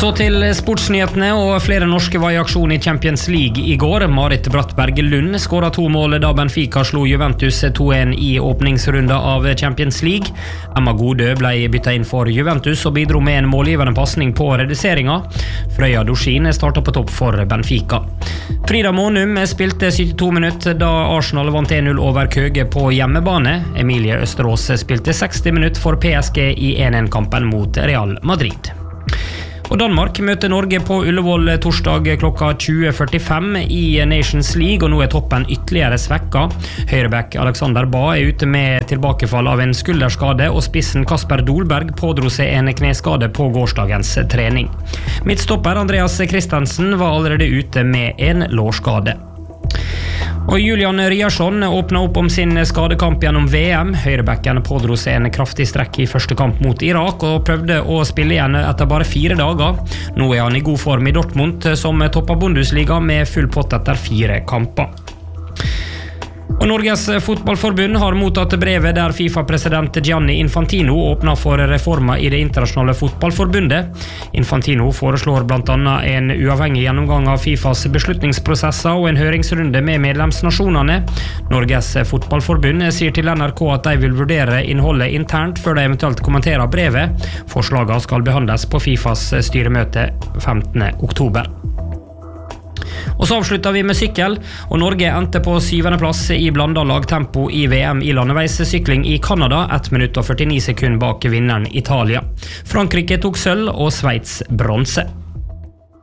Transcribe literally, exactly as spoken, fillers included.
Så til sportsnyhetene, og flere norske var i aksjon i Champions League i går. Marit Brattberg Lund skåret to mål da Benfica slo Juventus to en i åpningsrunda av Champions League. Emma Godø ble byttet inn for Juventus og bidro med en målgivende passning på reduseringa. Frøya Dorsin startet på topp for Benfica. Frida Månum spilte syttito minutter da Arsenal vant en null over Køge på hjemmebane. Emilie Østerås spilte seksti minutter for P S G i en en-kampen mot Real Madrid. Og Danmark møter Norge på Ullevål torsdag klokka tjue førtifem i Nations League, og nå er toppen ytterligere svekka. Høyreback Alexander Ba er ute med tilbakefall av en skulderskade, og spissen Kasper Dolberg pådro seg en kneskade på gårsdagens trening. Midtstopper Andreas Christensen var allerede ute med en lårskade. Og Julian Ryerson åpnet opp om sin skadekamp gjennom V M. Høyrebacken pådro seg en kraftig strekk i første kamp mot Irak og prøvde å spille igjen etter bare fire dager. Nå er han i god form i Dortmund, som topper Bundesliga med full pott etter fire kamper. Og Norges fotballforbund har mottatt brevet der FIFA-president Gianni Infantino åpner for reformer i det internasjonale fotballforbundet. Infantino foreslår blant annet en uavhengig gjennomgang av FIFAs beslutningsprosesser og en høringsrunde med medlemsnasjonene. Norges fotballforbund sier til N R K at de vil vurdere innholdet internt før de eventuelt kommenterer brevet. Forslagene skal behandles på FIFAs styremøte femtende oktober. Og så avslutter vi med sykkel, og Norge endte på syvende plass i blanda lagtempo i V M i landeveissykling i Kanada, ett minutt og førtini sekunder bak vinneren Italia. Frankrike tok sølv og Sveits bronse.